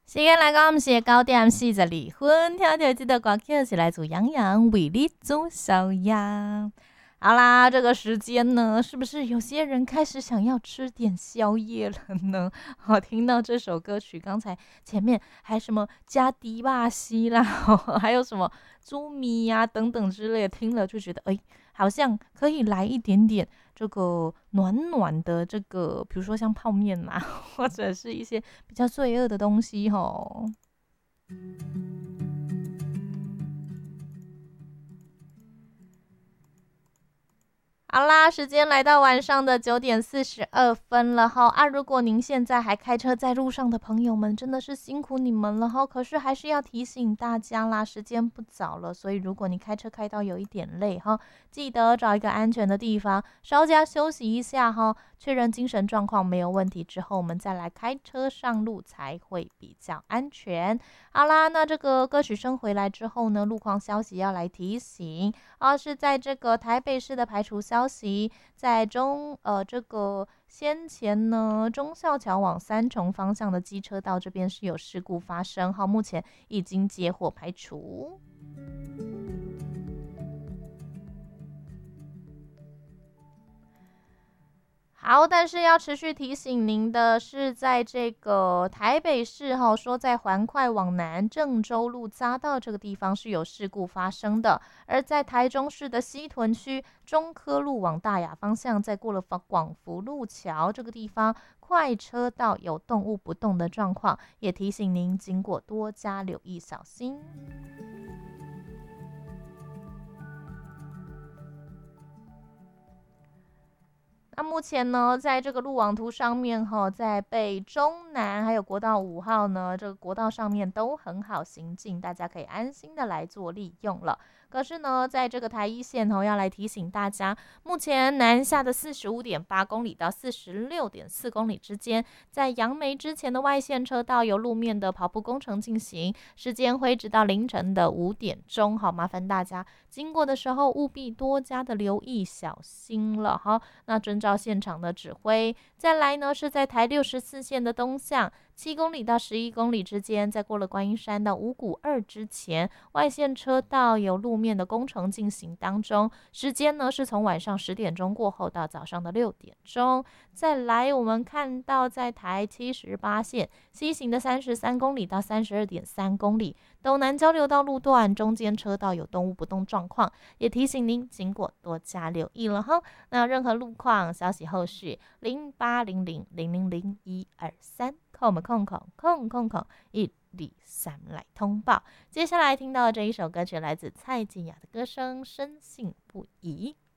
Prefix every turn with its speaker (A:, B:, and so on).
A: 时间来到我们是9:42分，听到这个歌曲是来自杨洋为你煮小鸭。好啦，这个时间呢，是不是有些人开始想要吃点宵夜了呢？好，听到这首歌曲，刚才前面还什么加迪巴西啦，还有什么猪米呀、等等之类的，听了就觉得，好像可以来一点点这个暖暖的这个，比如说像泡面啦，或者是一些比较罪恶的东西吼。好啦，时间来到晚上的9:42分了哈啊！如果您现在还开车在路上的朋友们，真的是辛苦你们了哈。可是还是要提醒大家啦，时间不早了，所以如果你开车开到有一点累哈，记得找一个安全的地方稍加休息一下哈，确认精神状况没有问题之后，我们再来开车上路才会比较安全。好啦，那这个歌曲声回来之后呢，路况消息要来提醒。是在这个台北市的排除消息，在这个先前呢，忠孝桥往三重方向的机车道这边是有事故发生，好，目前已经接获排除。好，但是要持续提醒您的是，在这个台北市说在环快往南郑州路匝道这个地方是有事故发生的，而在台中市的西屯区中科路往大雅方向，在过了广福路桥这个地方，快车道有动物不动的状况，也提醒您经过多加留意小心。那目前呢，在这个路网图上面在北中南还有国道5号呢，这个国道上面都很好行进，大家可以安心的来做利用了。可是呢，在这个台一线要来提醒大家，目前南下的45.8公里到46.4公里之间，在杨梅之前的外线车道有路面的跑步工程进行，时间会直到凌晨的5点钟，好，麻烦大家经过的时候务必多加的留意小心了哈。那遵照现场的指挥，再来呢是在台64线的东向7公里到11公里之间，在过了观音山到五股2之前，外线车道有路面的工程进行当中，时间呢是从晚上10点钟过后到早上的6点钟。再来我们看到在台78线西行的33公里到32.3公里，斗南交流道路段中间车道有动物不动状况，也提醒您经过多加留意了哈。那任何路况消息后续0800000123，扣我们123来通报。接下来听到这一首歌曲来自蔡健雅的歌声，深信不疑。